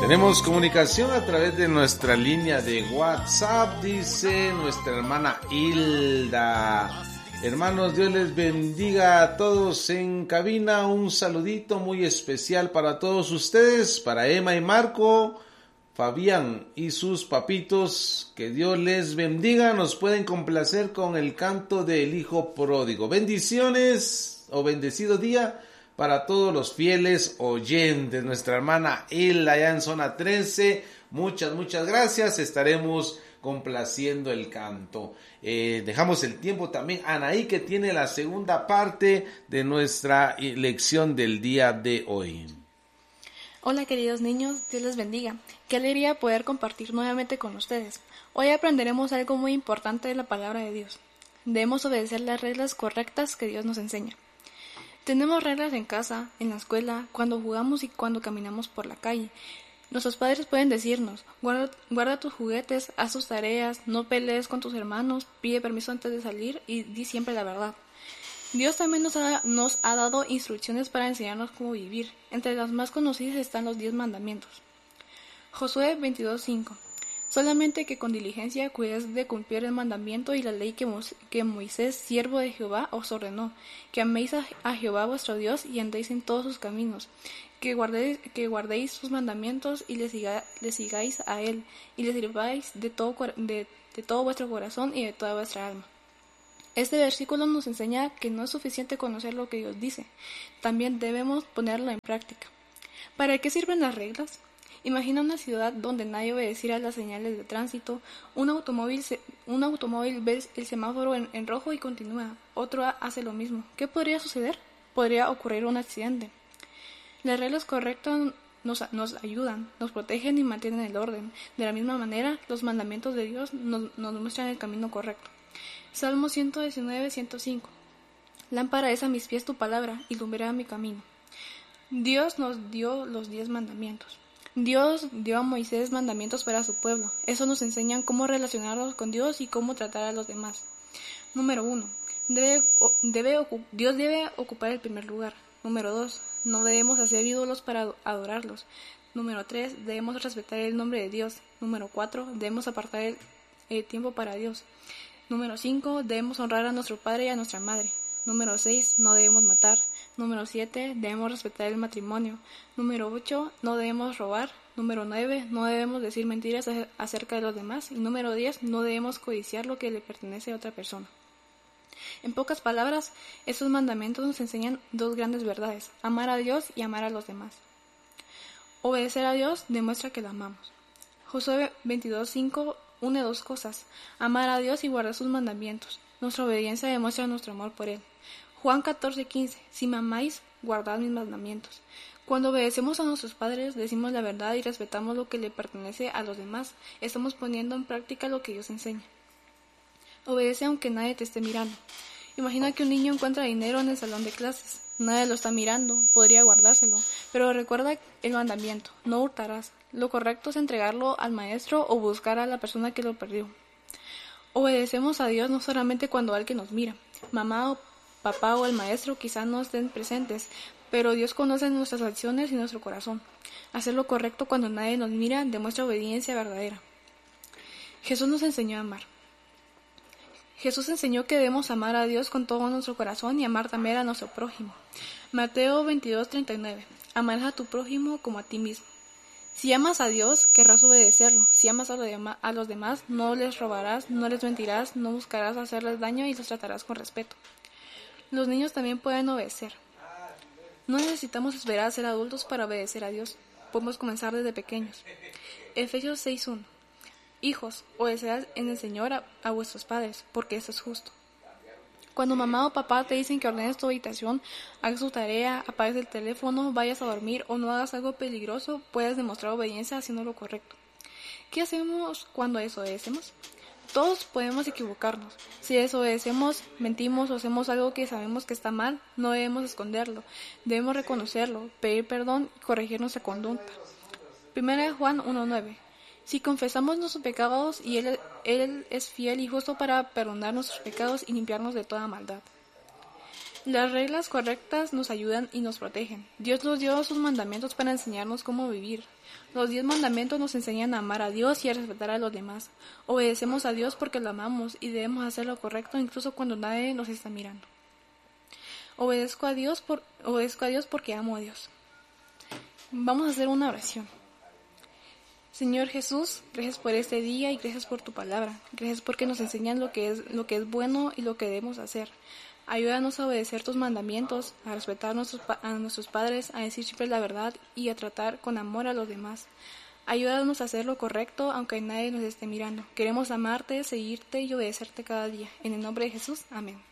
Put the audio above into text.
Tenemos comunicación a través de nuestra línea de WhatsApp, dice nuestra hermana Hilda. Hermanos, Dios les bendiga a todos en cabina. Un saludito muy especial para todos ustedes, para Emma y Marco, Fabián y sus papitos. Que Dios les bendiga. Nos pueden complacer con el canto del Hijo Pródigo. Bendiciones o bendecido día para todos los fieles oyentes. Nuestra hermana Hilda allá en zona 13. Muchas gracias. Estaremos complaciendo el canto. Dejamos el tiempo también a Anaí, que tiene la segunda parte de nuestra lección del día de hoy. Hola queridos niños, Dios les bendiga. Qué alegría poder compartir nuevamente con ustedes. Hoy aprenderemos algo muy importante de la palabra de Dios. Debemos obedecer las reglas correctas que Dios nos enseña. Tenemos reglas en casa, en la escuela, cuando jugamos y cuando caminamos por la calle. Nuestros padres pueden decirnos: guarda tus juguetes, haz tus tareas, no pelees con tus hermanos, pide permiso antes de salir y di siempre la verdad. Dios también nos ha dado instrucciones para enseñarnos cómo vivir. Entre las más conocidas están los 10 mandamientos. Josué 22:5. Solamente que con diligencia cuides de cumplir el mandamiento y la ley que Moisés, siervo de Jehová, os ordenó, que améis a Jehová vuestro Dios y andéis en todos sus caminos, que guardéis sus mandamientos y le sigáis a él, y le sirváis de todo vuestro corazón y de toda vuestra alma. Este versículo nos enseña que no es suficiente conocer lo que Dios dice, también debemos ponerlo en práctica. ¿Para qué sirven las reglas? Imagina una ciudad donde nadie obedeciera las señales de tránsito. Un automóvil ve el semáforo en rojo y continúa. Otro hace lo mismo. ¿Qué podría suceder? Podría ocurrir un accidente. Las reglas correctas nos ayudan, nos protegen y mantienen el orden. De la misma manera, los mandamientos de Dios nos muestran el camino correcto. Salmo 119:105. Lámpara es a mis pies tu palabra y lumbrera mi camino. Dios nos dio los 10 mandamientos. Dios dio a Moisés mandamientos para su pueblo. Eso nos enseña cómo relacionarnos con Dios y cómo tratar a los demás. Número 1. Dios debe ocupar el primer lugar. Número 2. No debemos hacer ídolos para adorarlos. Número 3. Debemos respetar el nombre de Dios. Número 4. Debemos apartar el tiempo para Dios. Número 5. Debemos honrar a nuestro padre y a nuestra madre. Número 6. No debemos matar. Número 7. Debemos respetar el matrimonio. Número 8. No debemos robar. Número 9. No debemos decir mentiras acerca de los demás. Y número 10. No debemos codiciar lo que le pertenece a otra persona. En pocas palabras, estos mandamientos nos enseñan dos grandes verdades: amar a Dios y amar a los demás. Obedecer a Dios demuestra que lo amamos. Josué 22:5 une dos cosas: amar a Dios y guardar sus mandamientos. Nuestra obediencia demuestra nuestro amor por Él. Juan 14:15. Si me amáis, guardad mis mandamientos. Cuando obedecemos a nuestros padres, decimos la verdad y respetamos lo que le pertenece a los demás. Estamos poniendo en práctica lo que Dios enseña. Obedece aunque nadie te esté mirando. Imagina que un niño encuentra dinero en el salón de clases. Nadie lo está mirando, podría guardárselo, pero recuerda el mandamiento: no hurtarás. Lo correcto es entregarlo al maestro o buscar a la persona que lo perdió. Obedecemos a Dios no solamente cuando alguien nos mira. Mamá o papá o el maestro quizás no estén presentes, pero Dios conoce nuestras acciones y nuestro corazón. Hacer lo correcto cuando nadie nos mira demuestra obediencia verdadera. Jesús nos enseñó a amar. Jesús enseñó que debemos amar a Dios con todo nuestro corazón y amar también a nuestro prójimo. Mateo 22:39. Amarás a tu prójimo como a ti mismo. Si amas a Dios, querrás obedecerlo. Si amas a los demás, no les robarás, no les mentirás, no buscarás hacerles daño y los tratarás con respeto. Los niños también pueden obedecer. No necesitamos esperar a ser adultos para obedecer a Dios. Podemos comenzar desde pequeños. Efesios 6:1. Hijos, obedeced en el Señor a vuestros padres, porque eso es justo. Cuando mamá o papá te dicen que ordenes tu habitación, hagas tu tarea, apagues el teléfono, vayas a dormir o no hagas algo peligroso, puedes demostrar obediencia haciendo lo correcto. ¿Qué hacemos cuando desobedecemos? Todos podemos equivocarnos. Si desobedecemos, mentimos o hacemos algo que sabemos que está mal, no debemos esconderlo. Debemos reconocerlo, pedir perdón y corregir nuestra conducta. 1 Juan 1:9. Si confesamos nuestros pecados, y Él es fiel y justo para perdonar nuestros pecados y limpiarnos de toda maldad. Las reglas correctas nos ayudan y nos protegen. Dios nos dio sus mandamientos para enseñarnos cómo vivir. Los 10 mandamientos nos enseñan a amar a Dios y a respetar a los demás. Obedecemos a Dios porque lo amamos y debemos hacer lo correcto incluso cuando nadie nos está mirando. Obedezco a Dios porque amo a Dios. Vamos a hacer una oración. Señor Jesús, gracias por este día y gracias por tu palabra. Gracias porque nos enseñan lo que es bueno y lo que debemos hacer. Ayúdanos a obedecer tus mandamientos, a respetar a nuestros padres, a decir siempre la verdad y a tratar con amor a los demás. Ayúdanos a hacer lo correcto aunque nadie nos esté mirando. Queremos amarte, seguirte y obedecerte cada día. En el nombre de Jesús, amén.